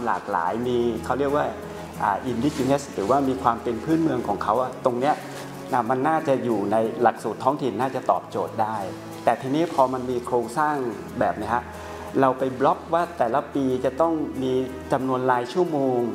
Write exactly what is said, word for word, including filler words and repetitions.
หลากหลายมีเขาเรียกว่าอินดิจิเนสหรือว่ามีความเป็นพื้นเมืองของเขาตรงเนี้ยนะมันน่าจะอยู่ในหลักสูตรท้องถิ่นน่าจะตอบโจทย์ได้แต่ทีนี้พอมันมีโครงสร้างแบบนี้ฮะเราไปบล็อกว่าแต่ละปีจะต้องมีจำนวนรายชั่วโมง